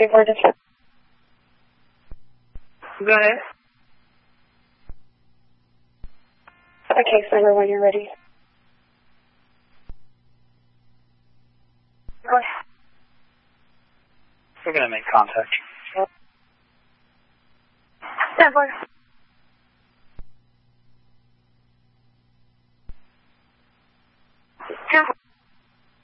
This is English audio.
34 to 10. Go ahead. Case number when you're ready. Go ahead. We're going to make contact. Stand by.